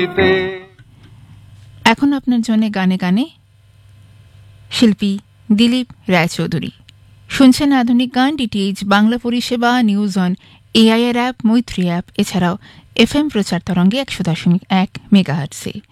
এখন আপনার জন্য গানে গানে শিল্পী দিলীপ রায়চৌধুরী। শুনছেন আধুনিক গান, ডিটিএইচ বাংলা পরিষেবা, নিউজ অন এআইআর অ্যাপ, মৈত্রী অ্যাপ, এছাড়াও এফএম প্রচার তরঙ্গে 100.1 মেগাহার্টজে।